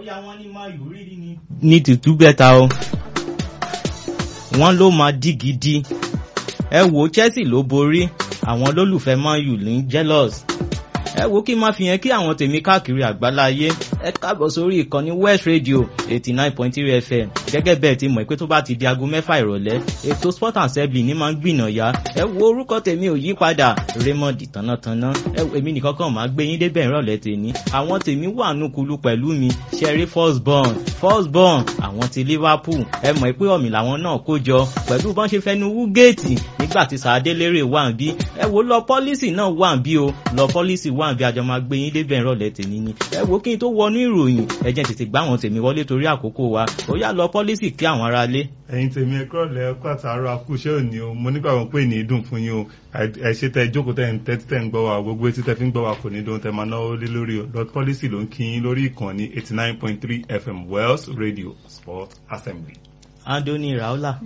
yá wọn ní máa yù rí ní tìtú bẹ́ta o wọ́n ló máa dí gidi ẹ wo Chelsea ló borí àwọn lólùfẹ́ Man U ní jealous ẹ wo kí n máa fi yẹn kí àwọn tèmi káàkiri àgbáláyé ẹ káàbọ̀ sórí ìkànnì West Radio 89.3 FM gẹ́gẹ́ bẹ́ẹ̀ ti mọ̀ pé tó bá ti di aago 6 ìrọ̀lẹ́ ètò Sport Assembly ní máa ń gbìnàyà ẹ wo orúkọ tèmi ò yí padà Raymond Tánátáná ẹ wo èmi nìkan kan máa gbé yín débẹ̀ ìrọ̀lẹ́ tèmi àwọn tèmi wà nùkulù pẹ̀lú mi Sherry Firstborn àwọn ti Liverpool ẹ mọ̀ pé ọ̀mì làwọn náà kó jọ pẹ̀lú bọ́n ṣe fẹnu wú géètì nígbà tí Sàádélérè wà ń bí ẹ wo lọ pọ́lísì náà wà ń bí o lọ pọ́lísì wà ń bí àjọ máa gbé yín débẹ̀ ìrọ̀lẹ́ tèmi ni ẹ wo kí n tó wọnú ìròyìn ẹ jẹ́ tètè gbá àwọn tèmi wọlé torí àkókò wa ó yá lọ pọ́lísì kí àwọn aráalé. ẹ̀yin tèmi ẹ̀kọ́ lẹ̀ ẹ̀kọ́ àtàrà akúṣẹ́ òní o mo nígbà wọn pé ní ìdùn fún yín o ẹ ṣe tẹ jókòó tẹ ń tẹ́tí ń gbọ́ wa gbogbo etí tẹ fi ń gbọ́ wa kò ní dóhun tẹ máa náwó lé lórí o lord policy ló ń kí yín lórí ìkànnì 89.3 FM Wales Radio Sport Assembly. Anthony Raola.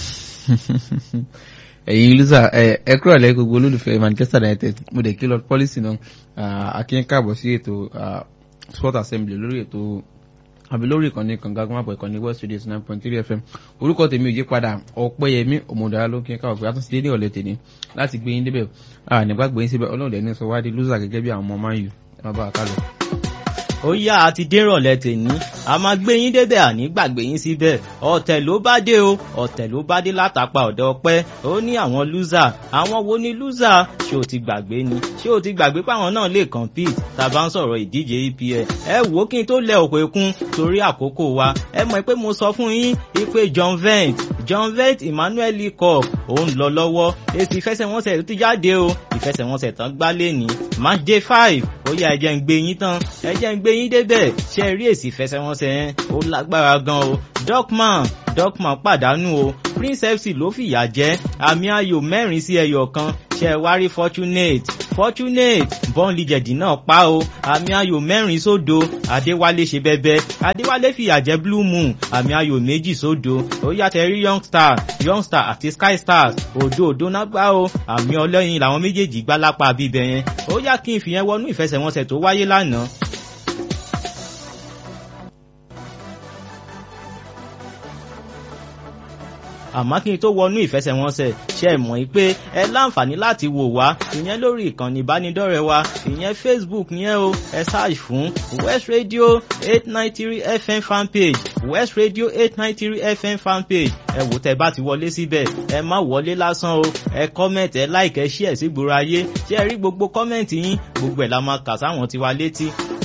ẹ̀yin lùsà ẹ kúrò lẹ́ gbogbo olólùfẹ́ Manchester United mo dẹ̀ kí lord policy náà akínyẹn káàbọ̀ sí ètò Sport Assembly lórí ètò àbí lórí ìkànnì kàngágúnmápọ̀ ìkànnì West Radio 9.3 FM orúkọ tèmi ò yí padà Ọpẹ́yẹmí Ọmọdàrá ló kí n káwọ̀ pé a tún ti dé ní ọ̀lẹ́ tèmi láti gbé yín débẹ̀ nígbà gbé yín síbẹ̀ Ọlọ́run dẹ̀ ní sọ wá di lùsà gẹ́gẹ́ bí àwọn ọmọ Man U ẹ má bá wa ká lọ. Ó yá àti dérọ̀lẹ́ tèmi a máa gbé yín débẹ̀ àní gbàgbé yín síbẹ̀ ọ̀tẹ̀ ló bá dé o ọ̀tẹ̀ ló bá dé látàpá ọ̀dọ̀ Ọpẹ́ ó ní àwọn lúzà àwọn wo ni lúzà ṣé o ti gbàgbé ni ṣé o ti gbàgbé páwọn náà lè compete tàbá ń sọ̀rọ̀ ìdíje EPL ẹ wò kí n tó lẹ òpè kún torí àkókò wa ẹ mọ̀ pé mo sọ fún yín pé John Vent Emmanuel League Cup ó ń lọ lọ́wọ́ èsì ìfẹsẹ̀wọnsẹ̀ ti jáde o ìfẹsẹ̀wọnsẹ̀ tán gbá lẹ́ni match day 5 ó yá ẹ jẹ́ ń gbé yín tán ẹ jẹ́ ń gbé yín débẹ̀ ṣe rí èsì ìfẹsẹ̀wọnsẹ̀ yẹn ó lágbára gan o Dortmund pàdánù o Prince FC ló fìyà jẹ àmì ayò 4-1 ṣe wá rí Fortunate Born Legend náà pa o àmì ayò 4-0 Adéwálé ṣe bẹbẹ Adéwálé fìyà jẹ Blue Moon àmì ayò 2-0 ó yàtẹ̀ rí Youngstar àti Sky Stars òdo náà gbá o àmì ọlọ́yin làwọn méjèèjì gbá lápá bíbẹ̀ yẹn ó yá kí n fìyẹn wọnú ìfẹsẹ̀wọnsẹ̀ tó wáyé lánàá. àmọ́ kí n tó wọnú ìfẹsẹ̀wọnsẹ̀ ṣe mọ̀ pé ẹ láǹfààní láti wò wá ìyẹn lórí ìkànnì ìbánidọ́rẹ̀ẹ́ wa ìyẹn Facebook yẹn o ẹ search fún West Radio 893 FM fanpage West Radio 893 FM fanpage ẹ wò tẹ́ bá ti wọlé síbẹ̀ ẹ má wọlé lásán o ẹ comment ẹ like ẹ share sí gbòòrò ayé ṣé ẹ rí gbogbo comment yín gbogbo ẹ̀ la máa kà sáwọn tiwa létí.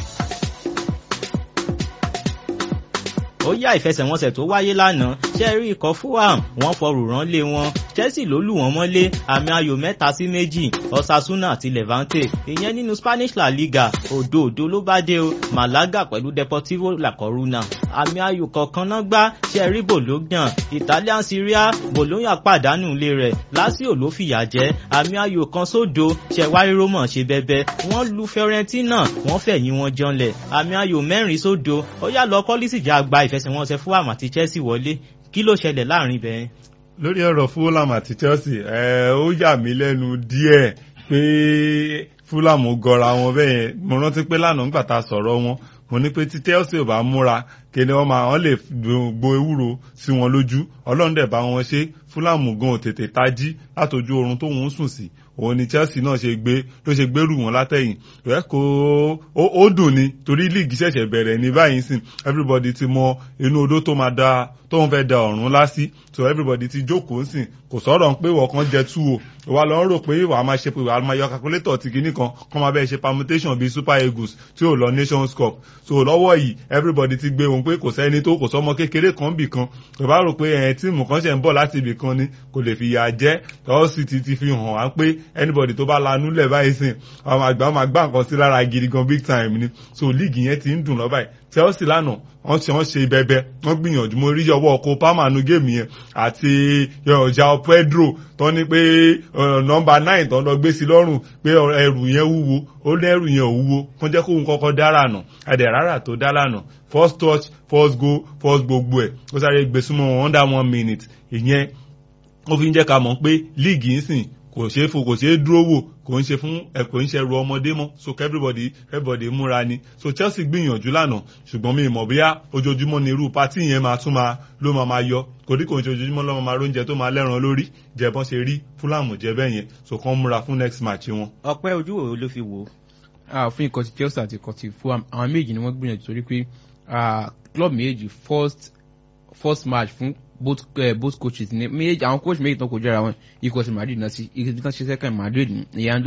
ó yá ìfẹsẹ̀wọnsẹ̀ tó wáyé lánàá ṣe rí ikọ̀ Fulham wọ́n fọrù rán lé wọn Chelsea ló lù wọ́n mọ́lé àmì ayò 3-2 Osasuna àti Levante ìyẹn nínú Spanish La Liga òdo ló bá dé o Malaga pẹ̀lú Deportivo La Coruna àmì ayò kọ̀ọ̀kan náà gbá ṣe rí Bologna Italian Serie A Bologna pàdánù ilé rẹ̀ Lazio ló fìyà jẹ àmì ayò 1-0 ṣe wárí Roma ṣe bẹbẹ wọ́n lu Fiorentina wọ́n fẹ̀yìn wọn janlẹ̀ àmì ayò 4-0 ó yá lọ pọ́lísì jà gba ìfẹsẹ̀wọnsẹ̀ Fulham àti Chelsea wọlé kí ló ṣẹlẹ̀ láàrin bẹ́ẹ̀. lórí ọ̀rọ̀ Fulham àti Chelsea ó yà mí lẹ́nu díẹ̀ pé Fulham gọra wọn bẹ́ẹ̀ mo rántí pé lánàá nígbà tá a sọ̀rọ̀ wọn mo ní pé tí Chelsea ò bá múra kéde wọ́n lè gbo ewúro sí wọn lójú Ọlọ́run dẹ̀ bá wọn ṣe Fulham gan tètè tají látọjú oorun tó ń sùn sí òun ni Chelsea náà ló ṣe gbèrú wọn látẹ̀yìn rẹ kó ó dùn ni torí líìgì ṣẹ̀ṣẹ̀ bẹ̀rẹ̀ ní báyìí sìn everybody ti mọ inú odó tó máa da tó ń fẹ́ da ọ̀run lásì so everybody ti jókòó sìn kò sọ̀rọ̀ pé wọ́n kan jẹ tú o wà lọ́n rò pé wàá máa ṣe pé wàá máa yọ calculator ti kinní kan kọ́ máa bẹ́ẹ̀ ṣe permutation bíi Super Eagles tí ò lọ Nations Cup so lọ́wọ́ yìí everybody ti gbé wọn pé kò sẹ́ni tó kò sọ́mọ kékeré kan bì kan kò bá rò pé tíìmù kan ṣe ń bọ̀ láti ibì kan ni kò lè fi yà jẹ́ lọ́wọ́ sì ti fi hàn wá pé anybody tó bá lanú lẹ̀ báyìí sìn àwọn àgbà máa gbá nǹkan sí lára gidi gan big time ni so league yẹn ti ń dùn lọ báyìí Chelsea lánàá wọ́n ṣe bẹbẹ wọ́n gbìyànjú mo rí ọwọ́ ọkọ̀ pàmánù géèmù yẹn àti João Pedro tó ní pé nọ́mbà 9 tó ń lọ gbé sí lọ́rùn pé ẹrù yẹn wúwo ó ní ẹrù yẹn ò wúwo kó jẹ́ kóun kọ́kọ́ dá lànà ẹ̀dẹ̀ rárá tó dá lànà first touch first goal first gbogbo ẹ̀ ó sáré gbé súnmọ́ wọn under 1 minute ìyẹn ó fi ń jẹ́ ká mọ̀ pé líìgì ń sìn kò ṣeé dúró wò kò ń ṣe fún kò ń ṣe ru ọmọdé mọ́ so everybody múra ni so Chelsea gbìyànjú lánàá ṣùgbọ́n mi mọ̀ bóyá ojoojúmọ́ ni irú pátì yẹn ló máa yọ kò ń ṣe ojoojúmọ́ ló máa róúnjẹ tó máa lẹ́ran lórí jẹ bọ́n ṣe rí Fulham jẹ bẹ́ẹ̀ yẹn so kàn múra fún next match wọn. ọpẹ́ ojú wo ló fi wò ó. fún ikọ̀ ti Chelsea àti ikọ̀ ti Fulham àwọn méjì ni wọ́n gbìyànjú torí pé club méjì first match fún both coaches ní méjì àwọn coach méjì tán kò jẹ́ra wọn ikọ̀ ti Madrid náà sí ikọ̀ tí wọ́n ṣe second Madrid ìyá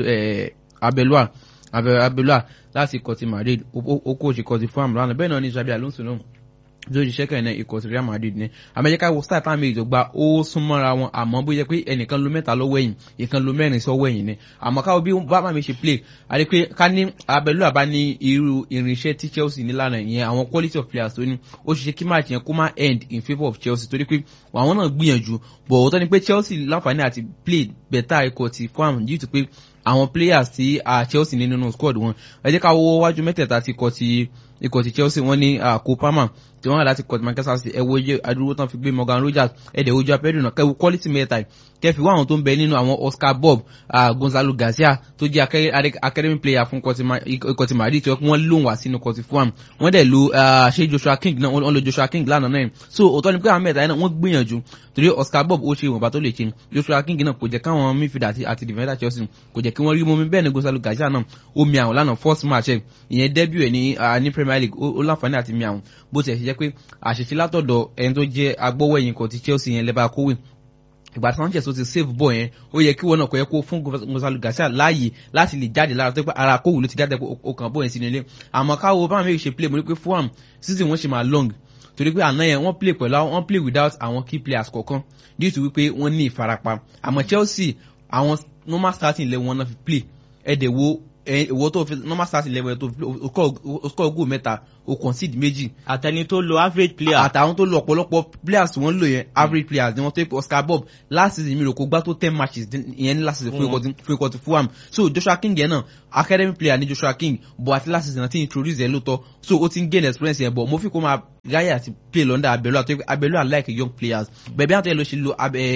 Abelua láti ikọ̀ ti Madrid ó coach ikọ̀ ti Fulham lánàá bẹ́ẹ̀ náà ní Xabi Alonso náà tó ṣiṣẹ́ kẹ́hìn náà ikọ̀ ti Real Madrid ní Amẹ́ríkà wo start time méjì tó gba ó súnmọ́ra wọn àmọ́ bó yẹ pé ẹnìkan ló 3 lọ́wọ́ ẹ̀yìn ìkan ló 4 sọ́wọ́ ẹ̀yìn ni àmọ́ káwọ́ bí bá mi ṣe play àti pé ká ní Abelua bá ní irú irinṣẹ́ tí Chelsea ní lánàá ìyẹn àwọn quality of players tó ní ó ṣiṣẹ́ kí match yẹn kó má end in favour of Chelsea torí pé àwọn náà gbìyànjú bọ̀ òótọ́ ni pé Chelsea láǹfààní àti play better ikọ̀ ti Fulham due to pé àwọn players tí Chelsea ní nínú squad wọn ẹ jẹ́ ká wo wájú mẹ́tẹ̀ẹ̀ta ti ikọ̀ ti Chelsea wọ́n ní Cole Palmer tí wọ́n láti kọ̀ Manchester City ẹwọ́ jẹ́ adúró tán fi gbé Morgan Rogers ẹ̀dẹ̀ ojú apẹ́dùn náà kẹwọ́ quality mẹ́ta kẹfì wọ́n àwọn tó ń bẹ nínú àwọn Oscar Bob Gonzalo Garcia tó jẹ́ academy player fún ikọ̀ ti Madrid tí wọ́n lóun wá sínú ikọ̀ ti Fulham wọ́n dẹ̀ lo ṣe Joshua King náà wọ́n lo Joshua King lánàá náà so òótọ́ ni pé àwọn mẹ́ta náà wọ́n gbìyànjú torí Oscar Bob ó ṣe ìwọ̀nba tó lè ṣe Joshua King náà kò jẹ́ káwọn midfielder àti defender Chelsea kò jẹ́ kí wọ́n rí mọ́mí bẹ́ẹ̀ ni Gonzalo Garcia náà ó mi àwọn lánàá first match ìyẹn debut ẹ̀ ní Premier League ó láǹfààní àti mi àwọn bó ti ẹ̀ ṣe jẹ́ pé àṣìṣe látọ̀dọ̀ ẹni tó jẹ́ agbọ́wọ́ ẹ̀yìn kan ti Chelsea yẹn lẹ́bàá kówé ìgbà tí Sanchez tó ti save ball yẹn ó yẹ kí wọn náà kọ́ yẹ kó fún Gonzalo Garcia láàyè láti lè jáde lára tó pé ara kówù ló ti jáde ó kàn ball yẹn sínú ilé àmọ́ káwọ́ báwọn méjì ṣe play mo rí pé Fulham season wọn ṣe máa long torí pé àná yẹn wọ́n play without àwọn key players kọ̀ọ̀kan due to wípé wọ́n ní ìfarapa àmọ́ Chelsea àwọn normal starting level wọn náà fi play ẹ̀dẹ̀ wo tó fi normal starting level tó o score goal 3 o concede 2 àtẹni tó lo average player àtàwọn tó lo ọ̀pọ̀lọpọ̀ players wọ́n lò yẹn average players ni wọ́n tó pé Oscar Bob last season mi rò kó gbá tó 10 matches ìyẹn ní last season fún ikọ̀ ti Fulham so Joshua King yẹn náà academy player ní Joshua King but àti last season àti introduce ẹ̀ lóòótọ́ so ó ti ń gain experience yẹn but mo fi kó máa gáyà àti play lọ́ndà Abelua tó pé Abelua like young players bẹ̀bí àti ẹ̀ ló ṣe lo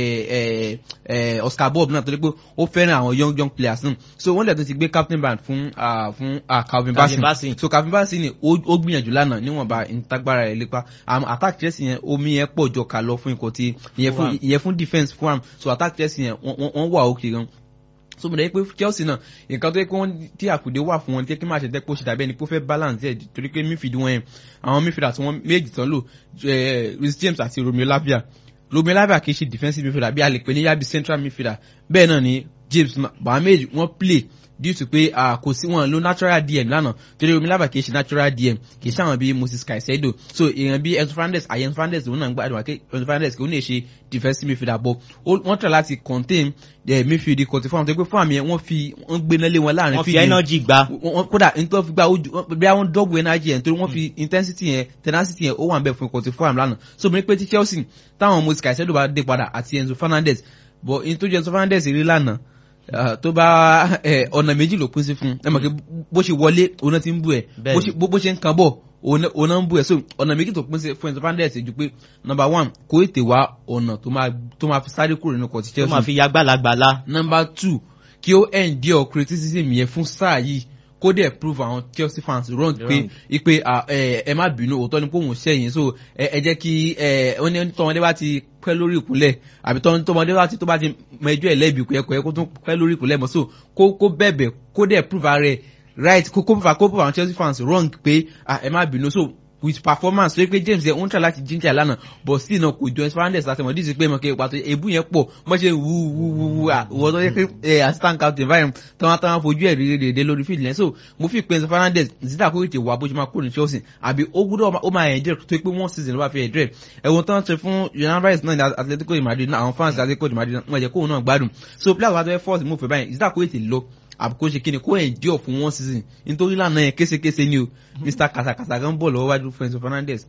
Oscar Bob náà tó pé ó fẹ́ràn àwọn young players náà so wọ́n lẹ̀ tó ti gbé captain band fún Calvin Bassey so Calvin Bassey ni ó gbìyànjú lánàá níwọ̀nba ìtagbára rẹ̀ lépa attack Chelsea yẹn omi yẹn pọ̀ jọ kà lọ fún ikọ̀ tí ìyẹn fún defence fún am so attack Chelsea yẹn wọ́n wà òkè gan so mo dẹ̀ pé Chelsea náà nǹkan tó yẹ kí wọ́n tí àkùdé wà fún wọn tí kí máa ṣe dẹ́pọ̀ ṣe tàbí ẹni pé ó fẹ́ balance ẹ̀ torí pé midfield wọn yẹn àwọn midfield àti wọn méjì tán lò Reece James àti Romeo Lavia kì í ṣe defensive midfielder bí a lè pè ní yàbí central midfielder bẹ́ẹ̀ náà ni James bàá méjì wọ́n play due to pé kò sí wọn lo natural DM lánàá torí Romeo Lavia kìí ṣe natural DM kìí ṣe àwọn bíi Moses Caicedo so èèyàn bíi Enzo Fernandez òun náà ń gbádùn àké Enzo Fernandez kò ní ṣe defensive midfielder but wọ́n try láti contain the midfield kò tí fún àwọn tó gbé fún àmì yẹn wọ́n gbéná lé wọn láàrin field wọ́n fi energy gbá kódà nítorí fi gbá bí àwọn double energy yẹn torí wọ́n fi intensity yẹn tenacity yẹn ó wà ń bẹ̀ fún ikọ̀ tí fún àmì lánàá so mo ní pé tí Chelsea táwọn Moses Caicedo bá dé padà àti Enzo Fernandez but in tó jẹ́ Enzo Fernandez rí lánàá tó bá ọ̀nà méjì ló pín sí fún ẹ mọ̀ kí bó ṣe wọlé òun náà ti ń bú ẹ bó ṣe ń kan bọ̀ òun náà ń bú ẹ so ọ̀nà méjì tó pín sí fún Enzo Fernandez ju pé number 1 kó ètè wá ọ̀nà tó máa fi sáré kúrò nínú kọ̀ tí Chelsea tó máa fi ya gbàlagbàla number 2 kí ó endure criticism yẹn fún sáà yìí kó dẹ̀ prove àwọn Chelsea fans wrong pé ẹ má bínú òótọ́ ni pé òun ṣẹ̀yìn so ẹ jẹ́ kí wọ́n ní tọmọdé bá ti pẹ́ lórí ìkúnlẹ̀ àbí tọmọdé tó bá ti mẹjọ ẹ̀ lẹ́bi kò kó tún pẹ́ lórí ìkúnlẹ̀ mọ́ so kó bẹ̀bẹ̀ kó dẹ̀ prove ara rẹ̀ right kó prove àwọn Chelsea fans wrong pé ẹ má bínú so with performance so pé James yẹn ó ń try láti ginger lánàá but still náà kò jọ Fernandes láti mọ̀ díìsí pé mọ̀ kí pàtó ebú yẹn pọ̀ mọ̀ ṣe wúwúwú wọ́n tó yẹ pé assistant captain báyìí tán fojú ẹ̀ dédé lórí field yẹn so mo fi pé Fernandes zita kó ètè wà bó ṣe máa kó ní Chelsea àbí ó gbúdọ̀ ó máa ẹ̀jẹ̀ tó pé one season ló bá fi ẹ̀jẹ̀ ẹ̀wọ̀n tán ṣe fún Julian Rice náà ní Atletico de Madrid náà àwọn fans Atletico de Madrid náà wọ́n jẹ́ kóun náà gbádùn so player wa tó fẹ́ force move báyìí zita kó ètè lọ àbùkù ṣe kí ni kó endure fún one season nítorí lánàá yẹn késekése ni o Mr. kàsàkàsà gan bọ̀ lọ́wọ́ wájú fún Enzo Fernandez.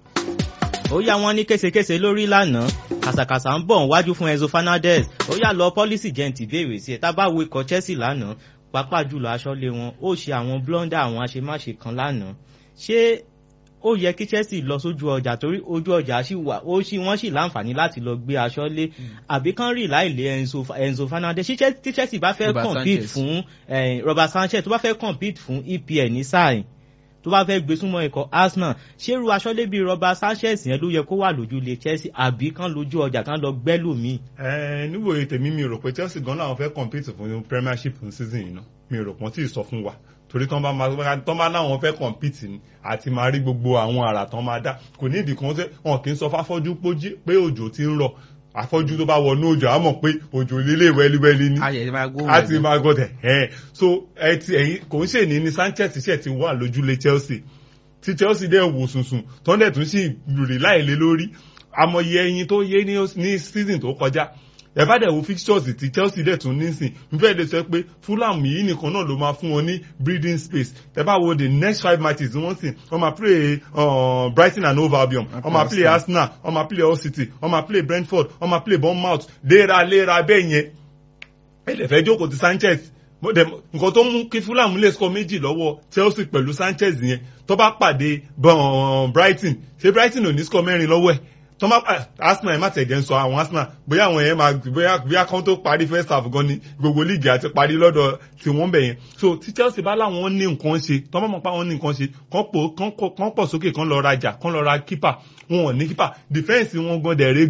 ó yá wọn ní késekése lórí lánàá kàsàkàsà ń bọ̀ wájú fún Enzo Fernandez ó yá lọ policy gent ìbéèrè sí ẹ̀ tá bá wo ikọ̀ Chelsea lánàá pàápàá jùlọ aṣọ́lé wọn ó ṣe àwọn blunder àwọn àṣemáṣe kan lánàá ṣé ó yẹ kí Chelsea lọ sójú ọjà torí ojú ọjà sì wà wọ́n sì láǹfààní láti lọ gbé aṣọ lé àbí kán rí láìlé Enzo Fernandez tí Chelsea bá fẹ́ compete fún Robert Sanchez tó bá fẹ́ compete fún EPL ní sáà tó bá fẹ́ gbé súnmọ́ ikọ̀ Arsenal ṣérú aṣọ́lé bíi Robert Sanchez yẹn ló yẹ kó wà lójú ilé Chelsea àbí kán lójú ọjà kán lọ gbẹ́lù mi. níwòye tèmi mi rò pé Chelsea gan làwọn fẹ́ compete fún Premiership fún season yìí náà mi rò pọ́n tí ì sọ fún wa torí tán bá láwọn fẹ́ compete ni àti máa rí gbogbo àwọn àrà tán máa dá kò ní ìdí kan wọn kì í sọ fáfọ́jú pé òjò ti ń rọ̀ àfọ́jú tó bá wọnú òjò á mọ̀ pé òjò lílé wẹ́líwẹ́lí ní àti máa gọ́tẹ̀ so ẹ̀yìn kò ń ṣe ní Sanchez ṣẹ̀ ti wà lójúlé Chelsea tí Chelsea dẹ̀ wò sùnsùn tó ń dẹ̀ tún sì rì láìlé lórí amọ̀yẹ ẹyin tó yé ní season tó kọjá ẹ bá dẹ̀ wo fixtures tí Chelsea dẹ̀ tún nísìn nífẹ̀ẹ́ lè sọ pé Fulham yìí nìkan náà ló máa fún wọn ní breathing space ẹ bá wo the next 5 matches wọ́n sìn wọ́n máa play Brighton and Hove Albion wọ́n máa play Arsenal wọ́n máa play Hull City wọ́n máa play Brentford wọ́n máa play Bournemouth léra bẹ́ẹ̀ yẹn ẹ lè fẹ́ jókòó ti Sanchez nǹkan tó mú kí Fulham lè score méjì lọ́wọ́ Chelsea pẹ̀lú Sanchez yẹn tó bá pàdé Brighton ṣé Brighton ò ní score mẹ́rin lọ́wọ́ ẹ̀ tọ́mọ́ Arsenal ẹ̀ má tẹ̀jẹ̀ ń sọ àwọn Arsenal bóyá àwọn yẹn máa bóyá kan tó parí first half gan ni gbogbo líìgì àti parí lọ́dọ̀ tí wọ́n bẹ̀ yẹn so tí Chelsea bá láwọn ní nǹkan ṣe tọ́mọ́ mọ̀ pé àwọn ní nǹkan ṣe kán pọ̀ sókè kán lọ rajà kán lọ ra keeper wọn ò ní keeper defence wọn gan dẹ̀rẹ́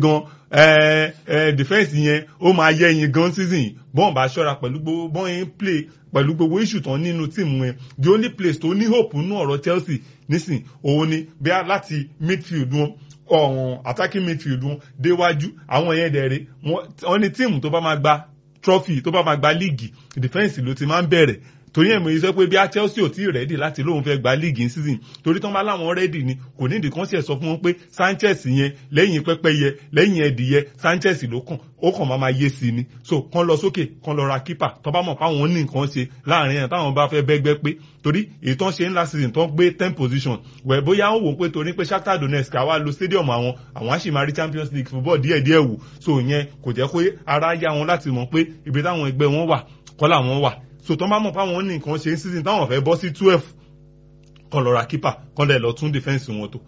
gan defence yẹn ó máa yẹ ẹyin gan season yìí bọ́n bá ṣọ́ra pẹ̀lú gbogbo bọ́n yẹn play pẹ̀lú gbogbo issue tán nínú tíìmù yẹn the only place tó ní hope nínú ọ̀rọ̀ Chelsea nísìn òun ni bí láti midfield wọn attacking midfield wọn déwájú àwọn yẹn dẹ̀rẹ̀ wọ́n ní tíìmù tó bá máa gba trophy tó bá máa gba líìgì defence ló ti máa ń bẹ̀rẹ̀ torí ẹ̀mọ̀ yìí sọ pé bí a Chelsea ò tí ì rẹ́dì láti lóun fẹ́ gba líìgì season torí tán bá láwọn rẹ́dì ni kò ní ìdíkan sí ẹ̀ sọ fún wọn pé Sanchez yẹn lẹ́yìn pẹ́pẹ́yẹ lẹ́yìn ẹ̀dìyẹ Sanchez ló kàn ó kàn máa yé sí ni so kán lọ sókè kán lọ ra keeper tó bá mọ̀ páwọn ní nǹkan ṣe láàrin ẹ̀ táwọn bá fẹ́ bẹ́gbẹ́ pé torí èyí tán ṣe ńlá season tán gbé 10 position wẹ̀ bóyá ó wò pé torí pé Shakhtar Donetsk àwa lo stadium àwọn àṣìmárí Champions League football díẹ̀díẹ̀ wù so ìyẹn kò jẹ́ pé ara yá wọn láti mọ̀ pé ibi táwọn ẹgbẹ́ wọn wà kọ́ làwọn wà so tó máa mọ̀ fáwọn ní nǹkan ṣe ń season táwọn fẹ́ bọ́ sí 12 kan lọ ra keeper kan lẹ̀ lọ tún defence wọn tó.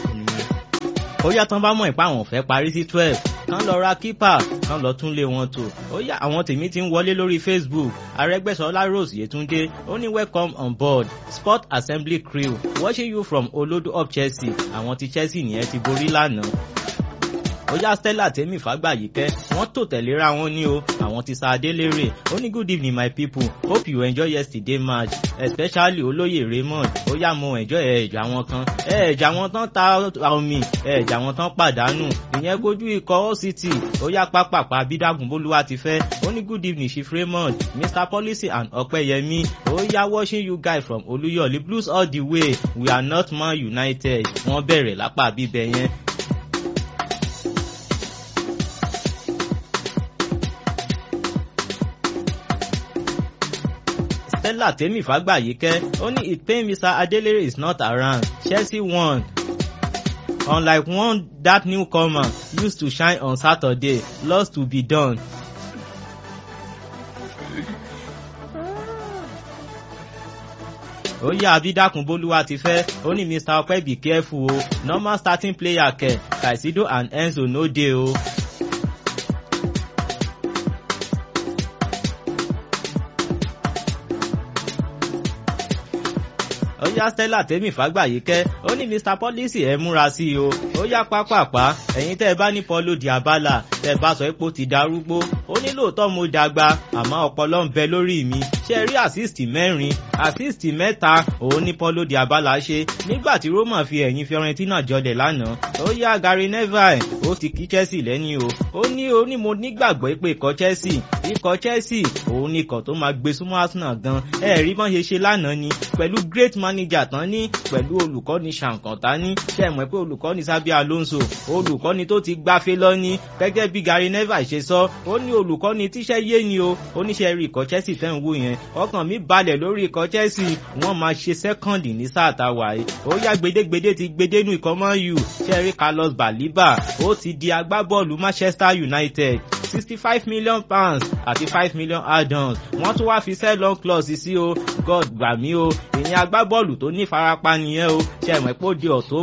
ó yá tán bá mọ̀ ìpá àwọn fẹ́ parí sí 12 kan lọ ra keeper kan lọ tún lé wọn tó. ó yá àwọn tèmi ti ń wọlé lórí Facebook Arẹ́gbẹ́ṣọlá Rose Yétúndé ó ní welcome on board Sport Assembly crew watching you from Olodo of Chelsea àwọn ti Chelsea nìyẹn ti borí lánàá. ó yá Stella Temi Fágbàyíkẹ́ wọ́n tò tẹ̀léra wọn ní o àwọn ti sa Adélérè ó ní good evening my people hope you enjoy yesterday match especially olóyè Raymond ó yá mo enjoy ẹ̀ẹ̀jà wọn kan ẹ̀ẹ̀jà wọn tán ta omi ẹ̀ẹ̀jà wọn tán pàdánù ìyẹn gójú ikọ̀ Hull City ó yá pápápá Bídàgùn Bólúwa ti fẹ́ ó ní good evening Chief Raymond Mr Policy and Ọpẹ́yẹmí ó yá watching you guys from Olúyọ̀lé Blues all the way we are not Man United wọ́n bẹ̀rẹ̀ lápá bíbẹ̀ yẹn. Stella Temi Fágbàyíkẹ́ ó ní it pain Mr Adelere is not around Chelsea won unlike one that newcomer used to shine on Saturday lost to be done. ó yá Bídàkùn Bólúwa ti fẹ́ ó ní Mr Ọpẹ́ be careful o normal starting player kẹ̀ Caicedo and Enzo no dey o. ó yá Stella Temi Fágbàyíkẹ́ ó ní Mr Policy ẹ múra sí i o ó yá pápápá ẹ̀yin tẹ́ ẹ bá ní Paulo Dybala tẹ́ ẹ bá sọ pé ó ti darúgbó ó ní lóòótọ́ mo dàgbà àmọ́ ọpọlọ ń bẹ lórí mi ṣe rí assist 4 assist 3 òun ní Paulo Dybala ṣe nígbà tí Roma fi ẹ̀yìn Fiorentina jọlẹ̀ lánàá ó yá Gary Neville ó ti kí Chelsea lẹ́ni o ó ní mo nígbàgbọ́ pé ikọ̀ Chelsea òun ní ikọ̀ tó máa gbé súnmọ́ Arsenal gan ẹ̀rí bọ́n ṣe ṣe lánàá ni pẹ̀lú great manager tán ní pẹ̀lú olùkọ́ni ṣàǹkàntá ní ṣe mọ̀ pé olùkọ́ni Xabi Alonso olùkọ́ni tó ti gbáfẹ́ lọ́ní gẹ́gẹ́ bí Gary Neville ṣe sọ ó ní olùkọ́ni tíṣẹ́ yé ni o oníṣẹ́ rí ikọ̀ Chelsea tẹ́ ń wò yẹn ọkàn mi balẹ̀ lórí ikọ̀ Chelsea wọ́n máa ṣe sẹ́kọ̀ndì ní sáà táwa yìí ó yá gbedégbedé ti gbedénú ikọ̀ Man U ṣe rí Carlos Baliba ó ti di agbábọ́ọ̀lù Manchester United £65 million àti £5 million add-ons. Wọ́n tún wá fi sell-on clause sí o, God gbà mí o, ìyẹn agbábọ́ọ̀lù tó ní ìfarapa nìyẹn o, ṣe mọ̀ pé ó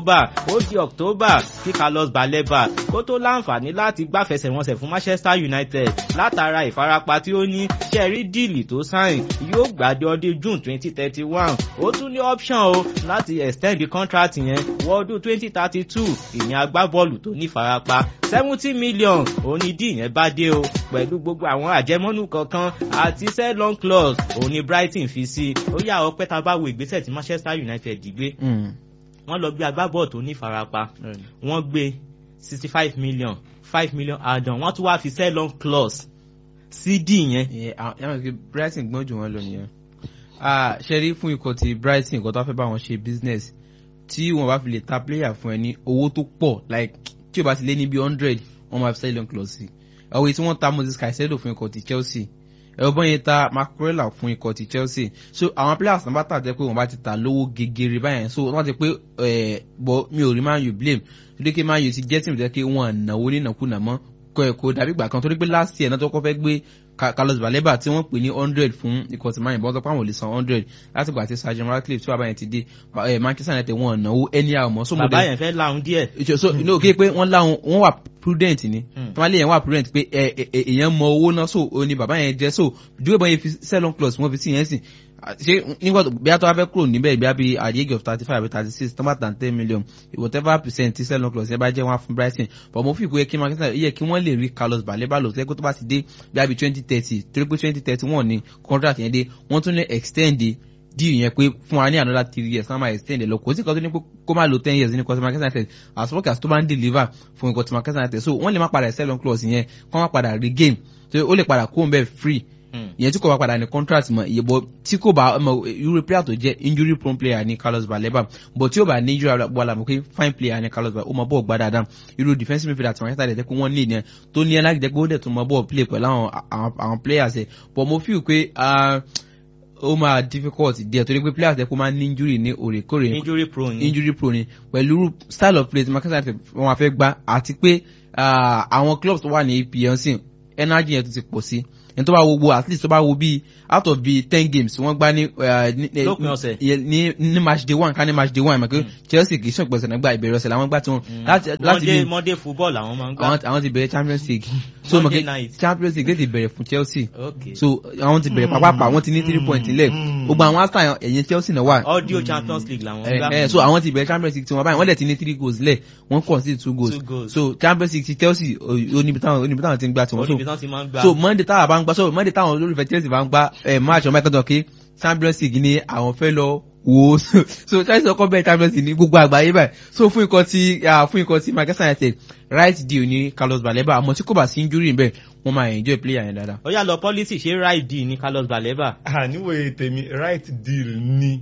di October kí Carlos Baleba kó tó láǹfààní láti gbáfẹsẹ̀wọnsẹ̀ fún Manchester United látara ìfarapa tí ó ní. Ṣe rí díìlì tó sáìn yóò gbàdé ọdún June 2031. Ó tún ní option o láti extend the contract yẹn wọ ọdún 2032. Ìyẹn agbábọ́ọ̀lù tó ní ìfarapa 70 million òun ni díì yẹn bá dé o, pẹ̀lú gbogbo àwọn àjẹmọ́nú kankan àti sell-on clause òun ni Brighton fi sí. Ó yà ọpẹ́ tá a bá wo ìgbésẹ̀ tí Manchester United gbé. Wọ́n lọ gbé agbábọ́ọ̀lù tó ní ìfarapa, wọ́n gbé 65 million, 5 million add-on, wọ́n tún wá fi sell-on clause sí díì yẹn. Brighton gbọ́n jù wọ́n lọ nìyẹn. Ṣe rí fún ikọ̀ ti Brighton nǹkan tó fẹ́ bá wọn ṣe business tí wọ́n bá fi lè ta player fún ẹ ní owó tó pọ̀, like tí o bá ti lé ní bí 100 wọ́n máa fi sell-on clause sí. Ọ̀wé tí wọ́n ta Moses Caicedo fún ikọ̀ ti Chelsea, ẹ̀rọ̀bọ̀n yẹn ta Makurela fún ikọ̀ ti Chelsea. So àwọn players náà bá tà jẹ́ pé wọ́n bá ti ta lówó gegere báyẹn, so wọ́n ti pé bọ́ mi ò rí Man U blame torí pé Man U ti jẹ́ tìmù jẹ́ pé wọ́n náwó nínàkúnà mọ́ kò dàbí ìgbà kan torí pé last year náà tó kọ́ fẹ́ gbé Carlos Baleba tí wọ́n pè ní 100 fún ikọ̀ tí Man U bọ́ sọ pé àwọn ò lè san 100 láti gbà tí Sir Jim Ratcliffe tí bàbá yẹn ti dé Manchester United wọ́n náwó anyhow mọ́. So bàbá yẹn fẹ́ láhùn díẹ̀. So inú òkè pé wọ́n láhùn wọ́n wà prudent ni tí wọ́n lé yẹn wà prudent pé èèyàn mọ owó náà, so ó ní bàbá yẹn jẹ́, so ju ìbọn yẹn fi sell-on clause wọ́n fi sí yẹn sìn. Ṣé nígbà tó bí a tó wá fẹ́ kúrò níbẹ̀ bí a bí at the age of 35 or 36 tó bá tàn 10 million whatever percent tí sell-on clause yẹn bá jẹ́ wọn fún Brighton, but mo fi ìkó yẹ kí Manchester yẹ kí wọ́n lè rí Carlos Baleba lò tẹ́kọ́ tó bá ti dé bí a bí 2030 torí pé 2031 ni contract yẹn dé, wọ́n tún lè extend deal yẹn pé fún wa ní another 3 years ká máa extend lọ, kò sí nǹkan tó ní pé kó máa lo 10 years ní Manchester United as long as tó bá ń deliver fún ikọ̀ tí Manchester United, so wọ́n lè má padà sell-on clause yẹn kó má padà regain, so ó lè padà kó ń bẹ́ẹ̀ free ìyẹn tí kò bá padà ní contract mọ ìyẹ̀bọ tí kò bá irú player tó jẹ́ injury prone player ní Carlos Baleba, but tí ó bá ní injury wàhálà mọ̀ pé fine player ní Carlos Baleba ó mọ bọ́ọ̀ gbá dáadáa, irú defensive midfielder tí Manchester United jẹ́ pé wọ́n ní ìyẹn tó ní ẹ̀ láti jẹ́ pé ó dẹ̀ tún mọ bọ́ọ̀ play pẹ̀lú àwọn players ẹ̀, but mo feel pé ó máa difficult díẹ̀ torí pé players ẹ̀ kó máa ní injury ní òrèkóòrè, injury prone pẹ̀lú style of play tí Manchester United wọ́n máa fẹ́ gbá àti pé àwọn clubs tó wà ní EPL sí energy yẹn tó ti pọ̀ sí ẹni tó bá wo at least tó bá wo bí out of bí 10 games wọ́n gbá lópin ọ̀sẹ̀ ní match day 1 ká ní match day 1 mọ̀ Chelsea kì í ṣọ̀pọ̀ ọ̀sẹ̀ náà ìbẹ̀rẹ̀ ọ̀sẹ̀ làwọn gbá tí wọ́n láti Monday football làwọn máa ń gbá, àwọn ti bẹ̀rẹ̀ Champions League, so mọ̀ Champions League ti bẹ̀rẹ̀ fún Chelsea, so àwọn ti bẹ̀rẹ̀ pàápàá wọ́n ti ní 3 points nílẹ̀, gbogbo àwọn Arsenal ẹ̀yìn Chelsea náà wà audio Champions League làwọn gbá, so àwọn ti bẹ̀rẹ̀ Champions League tí wọ́n báyìí wọ́n dẹ̀ ti ní 3 goals lẹ̀ wọ́n concede 2 goals, so Champions League ti Chelsea oníbi táwọn ti ń gbá tiwọn, so Monday táwọn bá ń gbá, so Monday táwọn olólùfẹ́ Chelsea bá ń gbá match ọmọ ẹ̀kọ́ kí Champions League ní àwọn fẹ́ lọ wò ó, so Chelsea ọkọ̀ bẹ́ẹ̀ Champions League ní gbogbo àgbáyé báyìí, so fún ikọ̀ tí Manchester United right deal ní Carlos Baleba, àmọ́ tí kò bá sí injury níbẹ̀ wọ́n máa enjoy player yẹn dáadáa. Ó yá lọ policy ṣe right deal ní Carlos Baleba. Níwèé tèmi right deal ni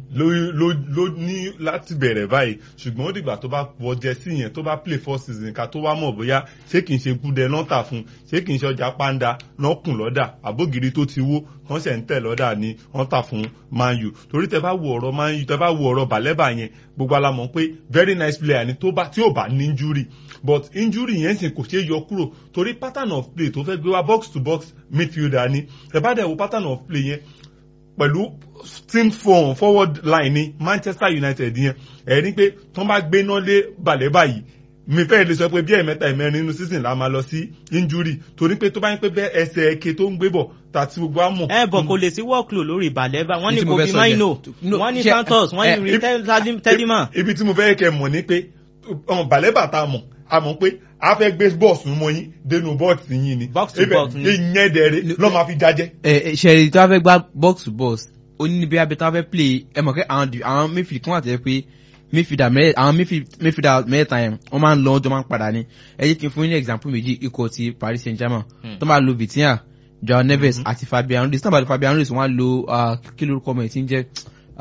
ló ní láti bẹ̀rẹ̀ báyìí, ṣùgbọ́n ó dìgbà tó bá wọ jẹ́sí yẹn tó bá play 4 season ká tó wá mọ̀ bóyá ṣé kìí ṣe kúdẹ náà tà fún, ṣé kìí ṣe ọjà pàǹdà náà kùn lọ́dà àbógiri tó ti wó wọ́n ṣẹ̀ ń tẹ̀ lọ́dà ni wọ́n tà fún Man U. Torí tẹ bá wo ọ̀rọ̀ Man U, tẹ bá wo ọ̀rọ̀ Baleba yẹn gbogbo alamọ̀ pé very nice player ni tí ò bá ní injury, but injury yẹn sì kò ṣeé yọ kúrò torí pattern of play tó fẹ́ gbé wá box to box midfielder ni, ẹ bá dẹ̀ wo pattern of play yẹn pẹ̀lú team forward line ní Manchester United yẹn ẹ̀ ní pé tán bá gbé náà lé Baleba yìí mi fẹ́ lè sọ pé bí ẹ̀mẹ́ta ẹ̀mẹ́rin nínú season la máa lọ sí injury torí pé tó bá ń pẹ́ bẹ́ ẹsẹ̀ ẹ̀kẹ́ tó ń gbé bọ̀ tàti gbogbo àmọ̀. Bọ̀ kò lè sí workload lórí Baleba, wọ́n ní Kobe Maino, wọ́n ní Santos, wọ́n ní Tẹ́límà. Ibi tí mo fẹ́ kẹ́ mọ̀ ní pé Baleba tá a mọ̀ pé a fẹ́ gbé bọ́ọ̀sì mọ́ yín dénú bọ́ọ̀sì yín ni box to box ni ìyẹn dẹ̀rẹ̀ lọ́ máa fi jájẹ́. ṣẹ̀rí tó fẹ́ gbá box to box ó ní bí abẹ́ tó fẹ́ play ẹ mọ̀ kẹ́ àwọn midfield kan àti ẹ pé midfielder mẹ́ta yẹn wọ́n máa ń lọ ọjọ́ máa ń padà ní. Ẹ jẹ́ kí n fún yín ní example méjì ikọ̀ ti Paris Saint-Germain tó máa lo Vitinha, Joao Neves àti Fabian Ruiz, náà bá Fabian Ruiz wọ́n á lo kí lórúkọ mọ̀ ẹ̀ tí ń jẹ́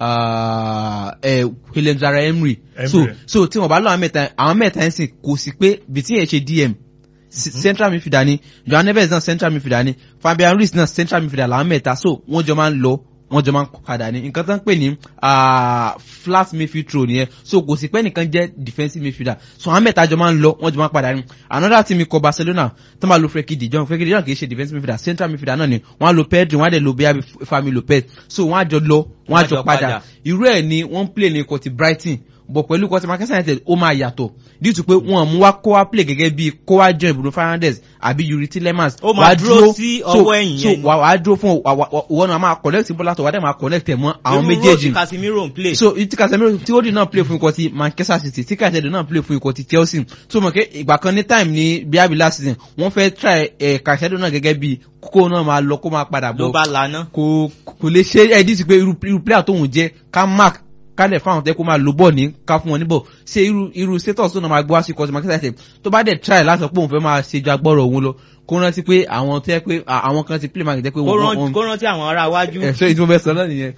William Zara Emery. So tí wọ́n bá lọ àwọn mẹ́ta ń sìn kò sí pé Vitinha ṣe DM central midfielder ni, Joao Neves náà central midfielder ni, Fabian Ruiz náà central midfielder làwọn mẹ́ta, so wọ́n jọ máa ń lọ wọ́n jọ máa ń padà ní nǹkan tó ń pè ní flat midfield throw nìyẹn so kò sí pé nìkan jẹ́ defensive midfielder so àwọn mẹ́ta jọ máa ń lọ wọ́n jọ máa ń padà ní another team ikọ̀ Barcelona tó máa lo Frenkie de Jong kì í ṣe defensive midfielder central midfielder náà ni wọ́n á lo Pedri wọ́n á dẹ̀ lo bíi Fermin Lopez so wọ́n á jọ lọ wọ́n á jọ padà irú ẹ̀ ni wọ́n play ní ikọ̀ ti Brighton bọ̀ pẹ̀lú ikọ̀ ti Manchester United ó máa yàtọ̀ due to pé wọ́n mú wá kó wá play gẹ́gẹ́ bí kó wá join Bruno Fernandes àbí Yuri Tillemans ó máa dúró sí ọwọ́ ẹ̀yìn yẹn so wàá dúró fún wọn náà máa connect bọ́lá tó wà dẹ̀ máa connect ẹ̀ mọ́ àwọn méjèèjì irú Casemiro ń play so tí Casemiro tí ó dì náà play fún ikọ̀ ti Manchester City tí Casemiro náà play fún ikọ̀ ti Chelsea so mọ̀ pé ìgbà kan ní time ní bíábi last season wọ́n fẹ́ try Casemiro náà gẹ́gẹ́ bí kókó náà máa lọ kó máa padà bọ̀ ló bá lana kò lè ṣe ẹ̀dí sí pé irú player tóun jẹ́ ká mark kálẹ̀ fáwọn tẹ́ kó máa lo bọ́ọ̀ ní ká fún wọn níbọ̀ ṣe irú status tó náà máa gbọ́ wá sí ikọ̀ ti Manchester United tó bá dẹ̀ try láti sọ pé òun fẹ́ máa ṣe ju agbọ́rọ̀ òun lọ kó rántí pé àwọn tẹ́ pé àwọn kan ti play market jẹ́ pé wọ́n kó rántí àwọn ará iwájú ẹ̀ṣọ́ ìdí mo fẹ́ sọ náà nìyẹn.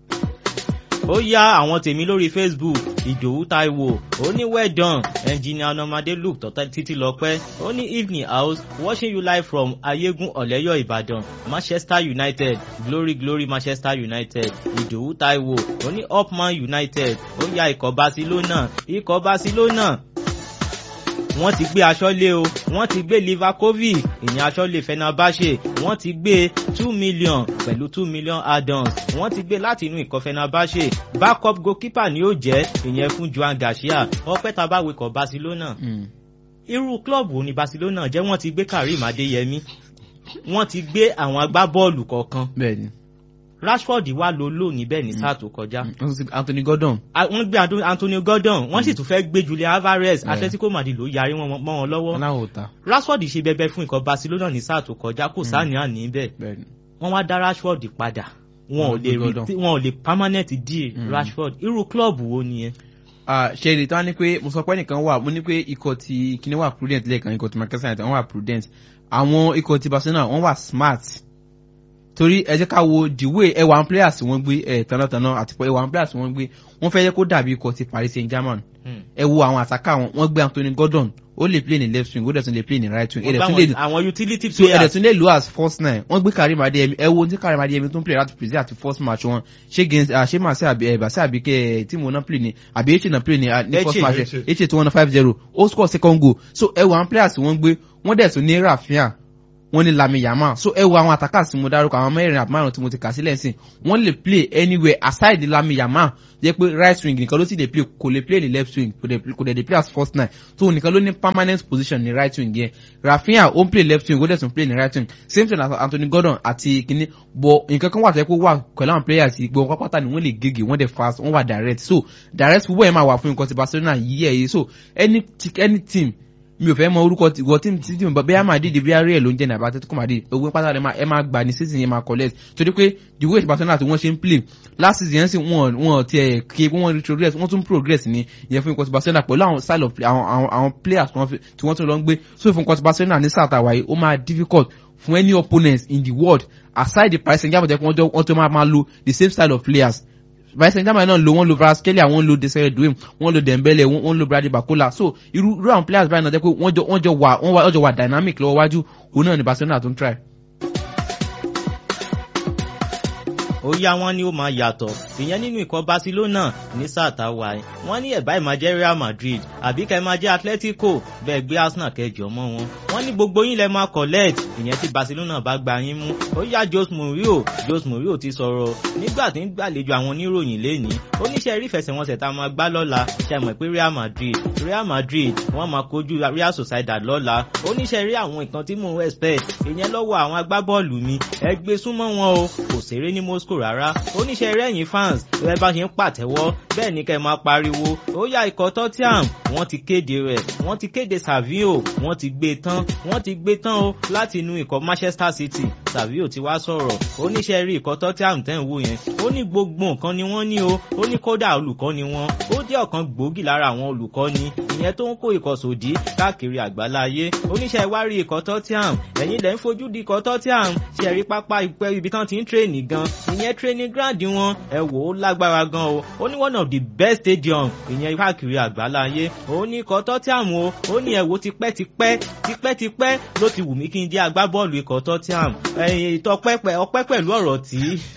ó yá àwọn tèmi lórí Facebook Ìdòwú Táíwò ó ní well done engineer Ọ̀nàmádé Luke títí lọ́pẹ́ ó ní evening house watching you live from Ayégun Ọ̀lẹ́yọ̀ Ìbàdàn Manchester United glory Manchester United Ìdòwú Táíwò ó ní Upman United ó yá ikọ̀ Barcelona wọ́n ti gbé aṣọ́lé o wọ́n ti gbé Livakovic ìyẹn aṣọ́lé Fenerbahce wọ́n ti gbé 2 million pẹ̀lú 2 million add-ons wọ́n ti gbé láti inú ikọ̀ Fenerbahce backup goalkeeper ni ó jẹ́ ìyẹn fún Joan Garcia ọpẹ́ tabawo ikọ̀ Barcelona irú club wo ni Barcelona jẹ́ wọ́n ti gbé Karim Adeyemi wọ́n ti gbé àwọn agbábọ́ọ̀lù kọ̀ọ̀kan bẹ́ẹ̀ni Rashford wà ló níbẹ̀ ní sáà tó kọjá. Anthony Gordon. Wọ́n gbé Anthony Gordon wọ́n sì tún fẹ́ gbé Julian Alvarez Atletico Madrid ló yarí mọ́ wọn lọ́wọ́. Rashford ṣe bẹbẹ fún ikọ̀ Barcelona ní sáà tó kọjá kò sáàní àní bẹ́ẹ̀. Wọ́n wá dá Rashford padà wọn ò lè permanent deal Rashford irú klọ́ọ̀bù wo nìyẹn. ṣe lè tán ni pé mo sọ pé nìkan wà mo ní pé ikọ̀ ti kíní wà prudent lẹ́ẹ̀kan ikọ̀ ti Manchester United wọ́n wà prudent àwọn ikọ̀ ti Barcelona wọ́n wà smart torí ẹ jẹ́ ká wo the way ẹwà àwọn players wọ́n gbé tànàtànà àti ẹwà àwọn players wọ́n gbé wọ́n fẹ́ yẹ kó dàbí ikọ̀ ti Paris Saint-Germain ẹ wo àwọn àtàkà wọ́n gbé Anthony Gordon ó lè play ní left wing ó dẹ̀ tún lè play ní right wing àwọn utility players ẹ̀dẹ̀ tún lè lo as first nine wọ́n gbé Karim Adeyemi ẹ wo ní Karim Adeyemi tó ń play láti Brazil àti first match wọn ṣé màá sí àbàṣẹ àbíkẹ́ tíìmù náà play ní àbí Eche náà play ní first match Eche tí wọ́n ná 5-0 ó score second goal so ẹ wo àwọn players wọ́n gbé wọ́n dẹ̀ tún ní Rafinha wọ́n ní Lamine Yamal so ẹ wo àwọn attackers tí mo dárúkọ àwọn mẹ́rin àti márùn tí mo ti kà sílẹ̀ sí wọ́n lè play anywhere aside Lamine Yamal jẹ́ pé right wing nìkan ló sì lè play kò lè play ní left wing kò dẹ̀ play as first nine so nìkan ló ní permanent position ní right wing yẹn Rafinha ó ń play left wing ó dẹ̀ tún play ní right wing same thing as Anthony Gordon àti kìíní bọ̀ nǹkan kan wà tẹ́ pé wà pẹ̀lú àwọn players ìgbọ̀n pápátá ni wọ́n lè gègé wọ́n dẹ̀ fast wọ́n wà direct so direct football ẹ̀ máa wà fún nǹkan ti Barcelona yíyẹ so any team mi ò fẹ́ mọ orúkọ ìwọ tí mo bẹ́ẹ̀ máa dìde bí Real ló ń jẹ́ ní àbátẹ́ tó kọ́ máa dé owó pátá rẹ̀ ẹ máa gbà ní season yẹn máa collect torí pé the way Barcelona tí wọ́n ṣe ń play last season yẹn sì wọ́n tiẹ̀ kí wọ́n retrogress wọ́n tún progress ní ìyẹn fún ikọ̀ Barcelona pẹ̀lú àwọn style of play àwọn players tí wọ́n tún lọ ń gbé so fún ikọ̀ Barcelona ní South àwáyé ó máa difficult fún any opponents in the world aside the Paris Saint-Germain wọ́n tó máa lo the same style of players Paris Saint-Germain náà wọ́n lo Kvaratskhelia wọ́n lo Desire Doué wọ́n lo Dembele wọ́n lo Bradley Barcola so irú àwọn players báyìí náà jẹ́ pé wọ́n jọ wà dynamic lọ́wọ́ wájú òun náà ni Barcelona tó ń try. ó yá wọn ni ó máa yàtọ̀ ìyẹn nínú ikọ̀ Barcelona ní sáà táwa ẹ̀ wọ́n ní ẹ̀bá ìmáa jẹ́ Real Madrid àbí kẹ́ máa jẹ́ Atletico bẹ́ẹ̀ gbé Arsenal kẹjọ mọ́ wọn wọ́n ní gbogbo yín lẹ máa collect ìyẹn tí Barcelona bá gba yín mú ó yá Jose Mourinho ti sọ̀rọ̀ nígbà tí ń gbàlejò àwọn oníròyìn lẹ́ni oníṣẹ́ rí ìfẹsẹ̀wọnsẹ̀ tá a máa gbá lọ́la ṣe mọ̀ pé Real Madrid wọ́n máa kojú Real Sociedad lọ́la oníṣẹ́ rí àwọn nǹkan tí mò ń expect ìyẹn lọ́wọ́ àwọn agbábọ́ọ̀lù mi ẹ gbé súnmọ́ wọn o kò ṣeré ní Moscow rárá oníṣẹ́ rẹ̀yìn fans ẹ bá ṣe ń pàtẹ́wọ́ bẹ́ẹ̀ ni kẹ́ máa pariwo ó yá ikọ̀ Tottenham wọ́n ti kéde rẹ̀ wọ́n ti kéde Savio wọ́n ti gbé tán o láti inú ikọ̀ Manchester City Savio ti wá sọ̀rọ̀ oníṣẹ́ rí ikọ̀ Tottenham tẹ́ ń wò yẹn ó ní gbogbo nǹkan ni wọ́n ní o ó ní kódà olùkọ́ ni wọ́n ó jẹ́ ọ̀kan gbòógì lára àwọn olùkọ́ ni ìyẹn tó ń kó ikọ̀ sòdí káàkiri àgbáláyé oníṣẹ́ ìwárí ikọ̀ Tottenham ẹ̀yin lẹ́ ń fojú di ikọ̀ Tottenham ṣe rí pápá ibi tán ti ń tréènì gan ìyẹn training ground wọn ẹ wò ó lágbára gan o ó ní one of the best stadium ìyẹn káàkiri àgbáláyé ó ní ikọ̀ Tottenham o ó ní ẹ wò tipẹ́ ló ti wù mí kí n jẹ́ agbábọ́ọ̀lù ikọ̀ Tottenham ọpẹ́ pẹ̀lú ọ̀rọ̀ tí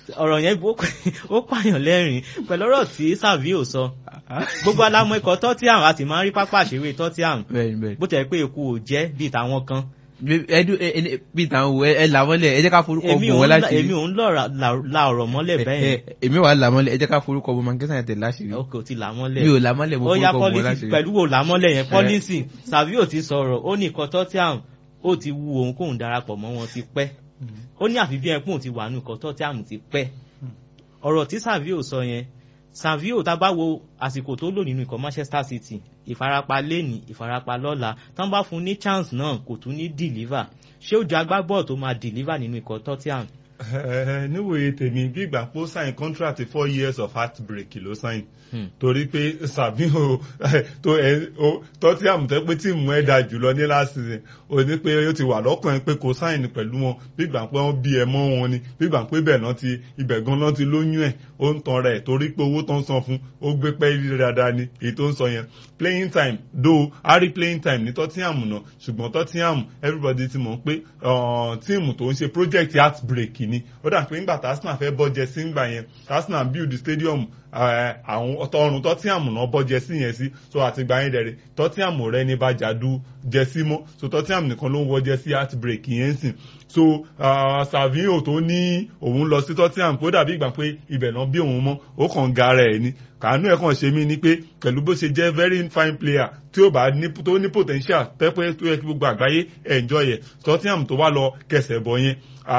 ọ̀rọ̀ yẹn ó pààyàn lẹ́rìn pẹ̀lú ọ̀rọ̀ tí Savio sọ gbogbo alámọ̀ ikọ̀ Tottenham àti máa ń rí pápá àṣírí Tottenham bó tẹ̀ pé eku ò jẹ́ bíi tàwọn kan. bí tàwọn wo ẹ làmọ́lẹ̀ ẹ jẹ́ ká forúkọ bò wọ́n láṣìírí. èmi ò ń la ọ̀rọ̀ mọ́lẹ̀ bẹ́ẹ̀. èmi wà làmọ́lẹ̀ ẹ jẹ́ ká forúkọ bò Manchester United láṣìírí. ok o ti làmọ́lẹ̀. mi ò làmọ́lẹ̀ mo forúkọ bò wọ́n láṣìírí. pẹ̀lú wo làmọ́lẹ̀ yẹn pọ́lísì Savio ti sọ̀rọ̀ ó ní ikọ̀ Tottenham ó ti wu òun kóun darapọ̀ mọ́ wọn ti pẹ́ ó ní àfi bí ẹkùn ti wà ní ikọ̀ Tottenham ti pẹ́ ọ̀rọ̀ tí Savio sọ yẹn Savio tá bá wo àsìkò tó lò nínú ikọ̀ Manchester City ìfarapa lẹ́nìí ìfarapa lọ́la tán bá fún ní chance náà kò tún ní deliver ṣé ó jọ agbábọ́ọ̀ tó máa deliver nínú ikọ̀ Tottenham. níwòye tèmi bí ìgbà pé ó sign contract 4 years of heartbreak ló sign torí pé Savio Tottenham tẹ́ pé tíìmù ẹ̀ dáa jùlọ ní last season ó ní pé ó ti wà lọ́kàn ẹ̀ pé kò sign pẹ̀lú wọn bí ìgbà pé wọ́n bí ẹ mọ́ wọn ni bí ìgbà pé ibẹ̀ gan náà ti lóyún ẹ̀ ó ń tan rẹ̀ torí pé owó tó ń san fún ó gbé pẹ́ẹ́lí dáadáa ni èyí tó ń sọ yẹn playing time though harry playing time ní Tottenham náà ṣùgbọ́n Tottenham everybody ti mọ̀ pé tíìmù tó ń ṣe project heartbreak ni ó dà pé nígbà tí Arsenal fẹ́ bọ́jẹ sí ńgbà yẹn Arsenal build stadium àwọn ọ̀tọ̀ọ̀rùn Tottenham náà bọ́jẹ sí yẹn sí so àtìgbà yẹn dẹ̀rẹ̀ Tottenham rẹ̀ ní bàjádù jẹ sí mọ́ so Tottenham nìkan ló ń wọ́jẹ sí heartbreak yẹn sìn so Savio tó ní òun lọ sí Tottenham kó dàbí ìgbà pé ibẹ̀ náà bí òun mọ́ ó kàn gara ẹ̀ ni kàánú ẹ̀ kàn ṣe mí ni pé pẹ̀lú bó ṣe jẹ́ very fine player tí ó bá tó ní potential tẹ́pẹ́ tó yẹ kí gbogbo àgbáyé enjoy ẹ̀ Tottenham tó wá lọ kẹsẹ̀ bọ̀ yẹn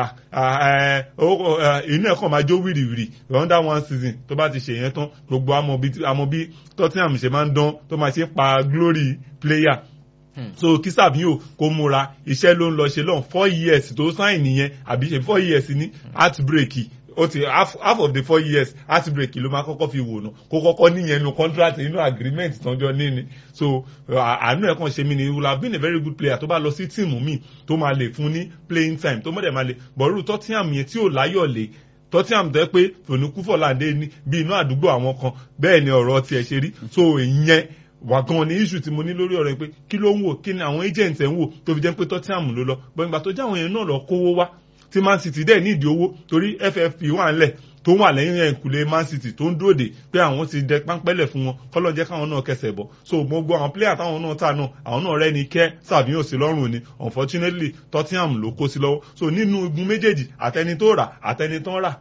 inú ẹ̀ kàn máa jó wìrìwìrì under one season tó bá ti ṣe yẹn tán gbogbo àmọ́ bí Tottenham ṣe máa ń dán tó máa ṣe pa glory player so kí Savio kó múra iṣẹ́ ló ń lọ ṣe lọ́n 4 years tó sign nìyẹn àbí ṣe 4 years ní heartbreak ó ti half of the 4 years heartbreak ló máa kọ́kọ́ fi wò nù kó kọ́kọ́ níyẹn nu contract nínú agreement tọ́jọ́ níní so àánú ẹ̀ kàn ṣe mí ni he will have been a very good player tó bá lọ sí tíìmù míì tó máa lè fún ní playing time tó mọ̀dẹ̀ máa lè bọ̀rú Tottenham yẹn tí ò láyọ̀ lè Tottenham tẹ́ pé fòníkúfọ̀láńdé ní bí inú àdúgbò àwọn kan bẹ́ẹ̀ ni ọ̀rọ̀ tiẹ̀ ṣe rí so ìyẹn wà gan ni issue tí mo ní lórí ọ̀rọ̀ pé kí ló ń wò kí ni àwọn agent ẹ̀ ń wò tó fi jẹ́ pé Tottenham ló lọ bọ́n ìgbà tó jẹ́ àwọn yẹn náà lọ kówó wá tí Man City dẹ̀ nídìí owó torí FFP wà ńlẹ̀ tó wà lẹ́yìn ẹ̀kúlé Man City tó ń dúró dè pé àwọn ti dẹ páńpẹ́lẹ̀ fún wọn kọ́lọ́ jẹ́ káwọn náà kẹsẹ̀ bọ̀ so gbogbo àwọn player táwọn náà tà náà àwọn náà rẹ́ ni kẹ́ Savio sí lọ́rùn ni unfortunately Tottenham ló kó sí lọ́wọ́ so nínú igun méjèèjì àtẹni tó rà àtẹni tó ń rà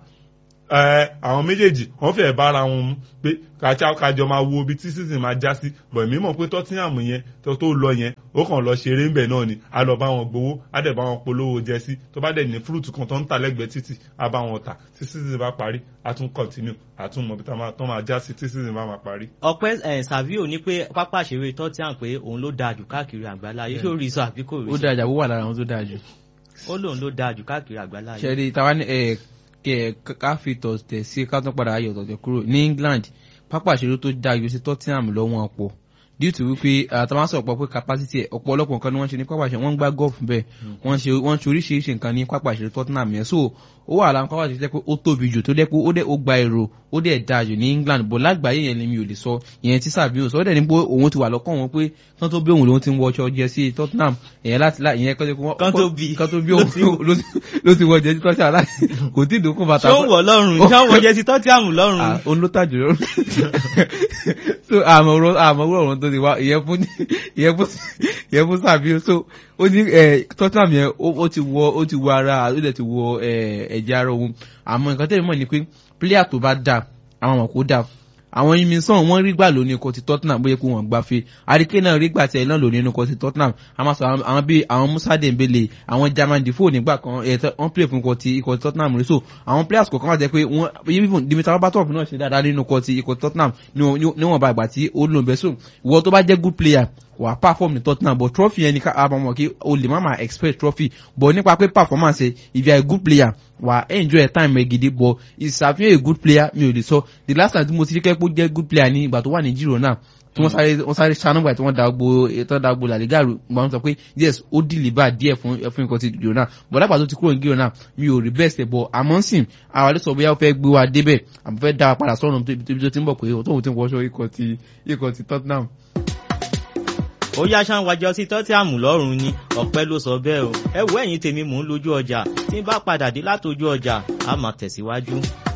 àwọn méjèèjì wọ́n fẹ́ẹ̀ bára wọn mu pé kájọ máa wo ibi tí season máa já sí bọ̀ èmi mọ̀ pé Tottenham yẹn tó lọ yẹn ó kàn lọ ṣeré ńbẹ̀ náà ni a lọ bá wọn gbowó a dẹ̀ bá wọn polówó jẹ́sí tó bá dẹ̀ ní fruit kan tó ń ta lẹ́gbẹ̀ẹ́ títì a bá wọn tà tí season bá parí a tún continue a tún mọ̀ bí tó máa já sí tí season bá máa parí. ọpẹ́ Savio ní pé pápá ìṣeré Tottenham pé òun ló dáa jù káàkiri àgbáláyé ṣó rí sọ àbí kò rí sọ. ó dáa jà ó wà lára àwọn tó dáa jù. ó lóun ló dáa jù káàkiri àgbáláyé. ṣẹ́ni táwa ní ká fi tọ̀tẹ̀ sí ká tún padà ayọ̀ tọ̀tẹ̀ kúrò ní England pápá ìṣeré tó dáa yóò sí Tottenham lọ́wọ́n pọ̀ due to wípé àtàwọn sọ̀pọ̀ pé capacity ẹ̀ ọ̀pọ̀lọpọ̀ nǹkan ni wọ́n ṣe ní pápá ìṣeré wọ́n ń gbá golf bẹ́ẹ̀ wọ́n ṣe oríṣiríṣi nǹkan ní pápá ìṣeré Tottenham yẹn so ó wà láwọn pápá ìṣeré pé ó tóbi jù tó dẹ́ ó gba èrò ó dẹ̀ dáa jù ní England bọ̀ lágbàáyé yẹn ni mi ò lè sọ ìyẹn tí Savio sọ ó dẹ̀ ní pé òun ti wà lọ́kàn wọn pé kán tó bí òun lòun ti ń wọṣọ jẹ sí Tottenham ìyẹn ìyẹn kán tó bí òun ló ti wọ jẹ sí Tottenham láti kò tí ì dókun bàtà. ṣé ó wọ̀ lọ́rùn ṣé ó wọ jẹ sí Tottenham lọ́rùn. òun ló tàjù lọ́rùn so àmọ́ ọ̀rọ̀ tó ti wá ìyẹn fún Savio so ó ní Tottenham yẹn ó ti wọ ara ó dẹ̀ ti wọ ẹ̀jẹ̀ ara òun àmọ́ nǹkan tẹ́lẹ̀ mọ̀ ni pé player tó bá dáa àwọn ọmọ kò dáa àwọn iminsan wọ́n rí gbà lónìí ikọ̀ ti Tottenham bóyá kó wọ́n gbáfẹ́ àríkè náà rí gbà tẹ̀ náà lónìí ikọ̀ ti Tottenham àmọ́ sọ àwọn bíi àwọn Musa Dembele àwọn Jermain Defoe nígbà kan wọ́n play fún ikọ̀ ti Tottenham rí so àwọn players kọ̀ọ̀kan wà jẹ́ pé wọ́n even Dimitar Berbatov náà ṣe dáadáa nínú ikọ̀ ti Tottenham níwọ̀n bá ìgbà tí ó lò bẹ́ẹ̀ so ìwọ tó bá jẹ́ good player wà perform ní Tottenham but trophy yẹn ni ká àbámọ̀ kí o lè má máa expect trophy but nípa pé performance if you are a good player wà enjoy time ẹ gidi but ìṣàfihàn a good player mi ò lè sọ the last time tí mo ti rí kẹ́kọ̀ọ́ jẹ́ good player ní ìgbà tó wà ní Girona tí wọ́n sáré ṣanúgbà tí wọ́n dàgbò La Liga gbọ́n sọ pé yes ó deliver díẹ̀ fún nǹkan ti Girona but lápá tó ti kúrò ní Girona mi ò rí best ẹ̀ but àmọ́ sìn àwọn àlẹ́ sọ bóyá ó fẹ́ gbé wa débẹ̀ àmọ́ fẹ́ dá wa padà sọ́nà ibi tó ti ń bọ̀ pé tóun ti ń wọṣọ ikọ̀ ti Tottenham. ó yá ṣáwájọ sí Tottenham lọ́rùn ni ọ̀pẹ́ ló sọ bẹ́ẹ̀ o ẹ wo ẹ̀yin tèmi mò ń lójú ọjà tí n bá padà dé látojú ọjà a máa tẹ̀síwájú.